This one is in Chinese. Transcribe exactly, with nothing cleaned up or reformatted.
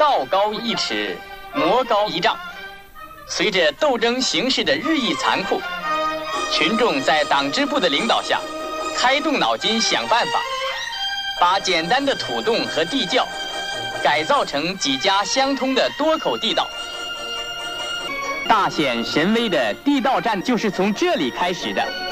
道高一尺，魔高一丈。随着斗争形势的日益残酷，群众在党支部的领导下，开动脑筋想办法，把简单的土洞和地窖改造成几家相通的多口地道。大显神威的地道战就是从这里开始的。